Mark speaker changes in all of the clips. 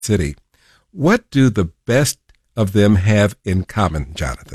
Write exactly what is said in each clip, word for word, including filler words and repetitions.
Speaker 1: City. What do the best of them have in common, Jonathan?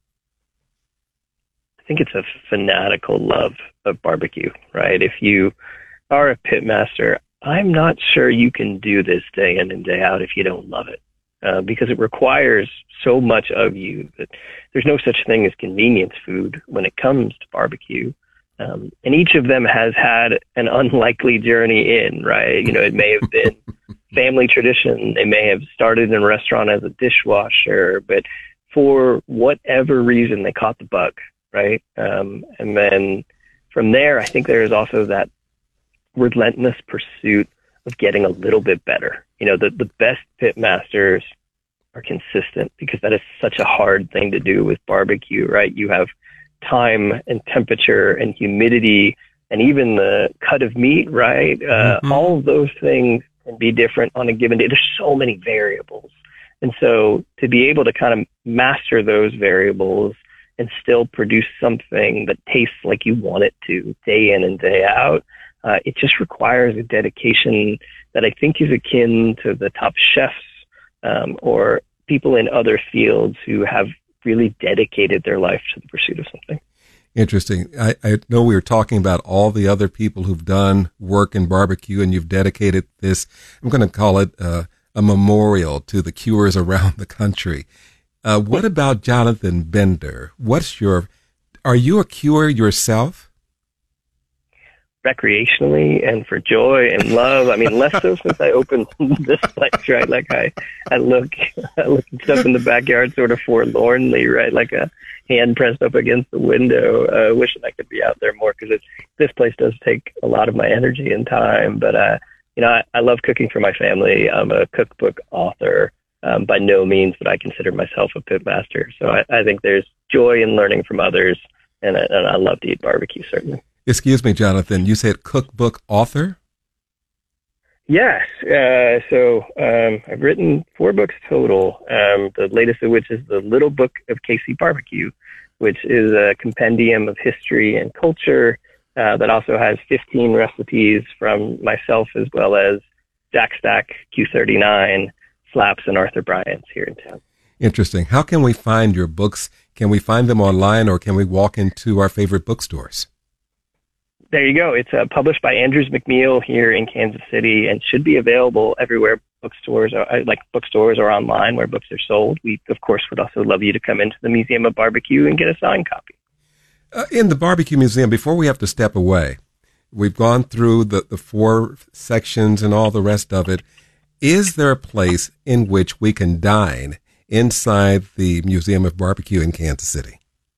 Speaker 2: I think it's a fanatical love of barbecue, right? If you are a pitmaster, I'm not sure you can do this day in and day out if you don't love it, uh, because it requires so much of you that there's no such thing as convenience food when it comes to barbecue. Um, and each of them has had an unlikely journey in, right? You know, it may have been family tradition. They may have started in a restaurant as a dishwasher, but for whatever reason, they caught the bug, right? Um, and then from there, I think there is also that relentless pursuit of getting a little bit better. You know, the, the best pit masters are consistent, because that is such a hard thing to do with barbecue, right? You have time and temperature and humidity and even the cut of meat, right? Uh, mm-hmm. All of those things can be different on a given day. There's so many variables. And so to be able to kind of master those variables and still produce something that tastes like you want it to day in and day out, uh, it just requires a dedication that I think is akin to the top chefs um, or people in other fields who have really dedicated their life to the pursuit of something.
Speaker 1: Interesting. I, I know we were talking about all the other people who've done work in barbecue, and you've dedicated this, I'm going to call it uh, a memorial to the cures around the country. Uh, what about Jonathan Bender? What's your, are you a cure yourself?
Speaker 2: Recreationally and for joy and love. I mean, less so since I opened this place, right? Like I, I look, I look at stuff in the backyard sort of forlornly, right? Like a hand pressed up against the window, uh, wishing I could be out there more, because this place does take a lot of my energy and time. But, uh, you know, I, I love cooking for my family. I'm a cookbook author. Um, by no means would I consider myself a pit master. So I, I think there's joy in learning from others, and I, and I love to eat barbecue, certainly.
Speaker 1: Excuse me, Jonathan, you said cookbook author?
Speaker 2: Yes. Uh, so um, I've written four books total, um, the latest of which is the Little Book of K C Barbecue, which is a compendium of history and culture uh, that also has fifteen recipes from myself, as well as Jack Stack, Q thirty-nine, Slaps, and Arthur Bryant's here in town.
Speaker 1: Interesting. How can we find your books? Can we find them online, or can we walk into our favorite bookstores?
Speaker 2: There you go. It's uh, published by Andrews McMeel here in Kansas City, and should be available everywhere bookstores are, like bookstores or online where books are sold. We, of course, would also love you to come into the Museum of Barbecue and get a signed copy.
Speaker 1: Uh, in the Barbecue Museum, before we have to step away, we've gone through the, the four sections and all the rest of it. Is there a place in which we can dine inside the Museum of Barbecue in Kansas City?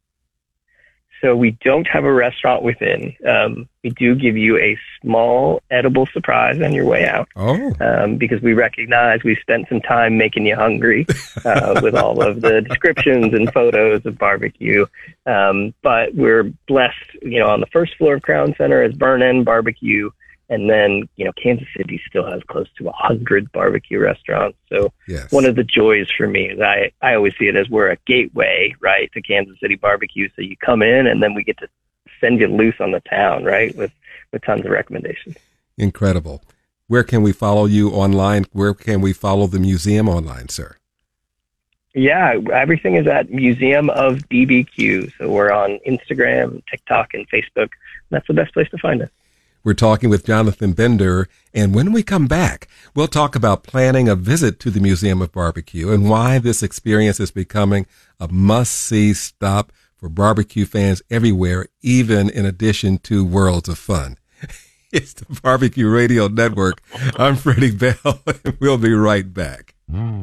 Speaker 2: So we don't have a restaurant within. Um, we do give you a small edible surprise on your way out.
Speaker 1: Oh.
Speaker 2: Um, because we recognize we spent some time making you hungry uh, with all of the descriptions and photos of barbecue. Um, but we're blessed, you know, on the first floor of Crown Center is Burn End Barbecue. And then, you know, Kansas City still has close to a hundred barbecue restaurants. So
Speaker 1: yes. One
Speaker 2: of the joys for me is I, I always see it as we're a gateway, right, to Kansas City barbecue. So you come in and then we get to send you loose on the town, right, with, with tons of recommendations.
Speaker 1: Incredible. Where can we follow you online? Where can we follow the museum online, sir?
Speaker 2: Yeah, everything is at Museum of B B Q. So we're on Instagram, TikTok, and Facebook. That's the best place to find us.
Speaker 1: We're talking with Jonathan Bender, and when we come back, we'll talk about planning a visit to the Museum of Barbecue and why this experience is becoming a must-see stop for barbecue fans everywhere, even in addition to Worlds of Fun. It's the Barbecue Radio Network. I'm Freddie Bell, and we'll be right back.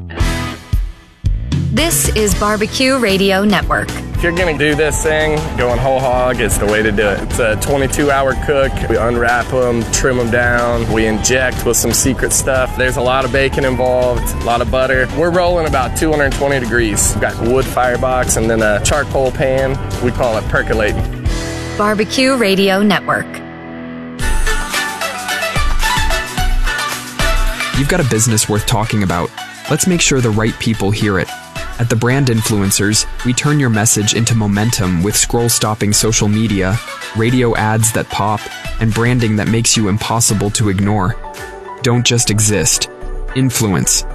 Speaker 3: This is Barbecue Radio Network.
Speaker 4: If you're going to do this thing, going whole hog is the way to do it. It's a twenty-two hour cook. We unwrap them, trim them down. We inject with some secret stuff. There's a lot of bacon involved, a lot of butter. We're rolling about two hundred twenty degrees. We've got a wood firebox and then a charcoal pan. We call it percolating.
Speaker 3: Barbecue Radio Network.
Speaker 5: You've got a business worth talking about. Let's make sure the right people hear it. At The Brand Influencers, we turn your message into momentum with scroll-stopping social media, radio ads that pop, and branding that makes you impossible to ignore. Don't just exist. Influence.